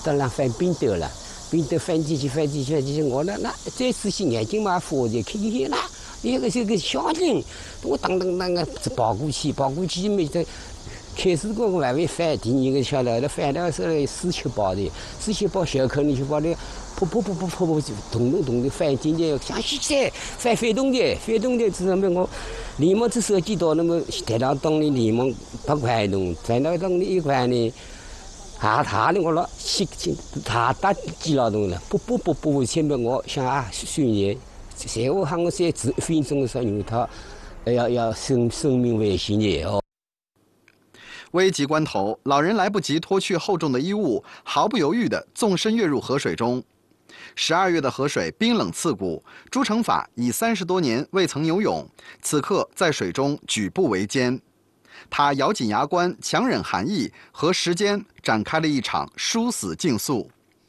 当然翻冰斗了，冰斗翻进去，我那再仔细眼睛嘛发的，看见那一个这个小人，我当个跑过去没得。开始我还会翻，第二个晓得，那翻的是47包的，47包小口你就把那噗，咚的翻进去，像西噻，翻动的，知道没？我连忙只收集到那么台到洞里连忙8块东，台到洞里1块呢，他的我了，他打几老东了，不，前面我想啊，算年，在我喊我在1分钟的时候，因为他要生命危险的哦。 危急关头，老人来不及脱去厚重的衣物，毫不犹豫地纵身跃入河水中。12月的河水冰冷刺骨，朱成法已30多年未曾游泳，此刻在水中举步维艰。他咬紧牙关，强忍寒意，和时间展开了一场殊死竞速。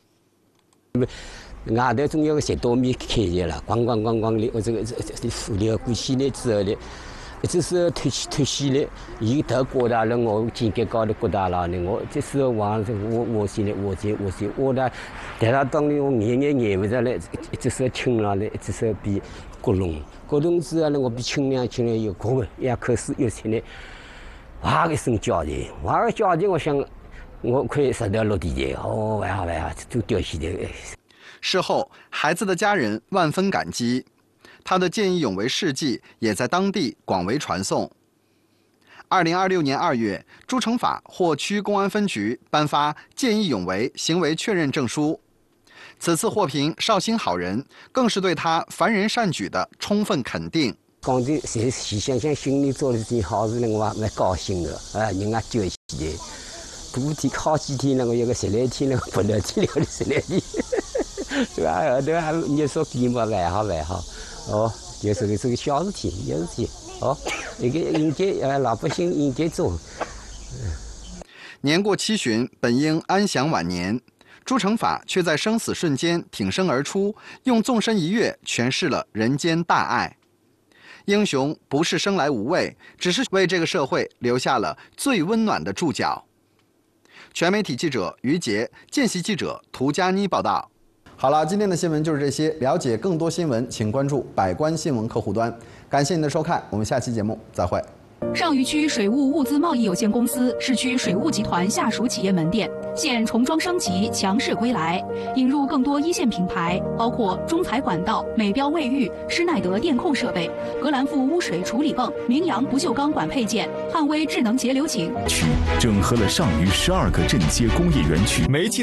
外头总有个10多米开的了，咣的，我这个流过去了之后呢。这是脱稀了，伊头刮大了，我肩胛高头刮大了呢。我这时候往我现在我呢，在他当里我眼不着了，这时候听了呢，这时候比咕隆之后呢，我比清凉又过一口水又出来，哇一声叫的，我想我快摔到落地的，哦，还好，就掉下来。 事后，孩子的家人万分感激。他的见义勇为事迹也在当地广为传颂。2026年2月，朱成法获区公安分局颁发见义勇为行为确认证书。此次获评绍兴好人，更是对他凡人善举的充分肯定。 讲的细想想，心里做了件好事呢，我蛮高兴的啊，人家救起的。多天好几天了，我有个10来天了，不了天了的10来天，对吧？后头还你说比嘛，还好。哦，就是个小事体，哦，应该老百姓应该做。 年过70旬，本应安享晚年，朱成法却在生死瞬间挺身而出，用纵身一跃诠释了人间大爱。英雄不是生来无畏，只是为这个社会留下了最温暖的注脚。全媒体记者于杰，见习记者涂佳妮报道。好了，今天的新闻就是这些。了解更多新闻，请关注百官新闻客户端。感谢您的收看，我们下期节目再会。 上虞区水务物资贸易有限公司市区水务集团下属企业门店现重装升级，强势归来，引入更多一线品牌，包括中材管道、美标卫浴、施耐德电控设备、格兰富污水处理泵、明阳不锈钢管配件、汉威智能节流井。 区整合了上虞12个镇街工业园区，煤气。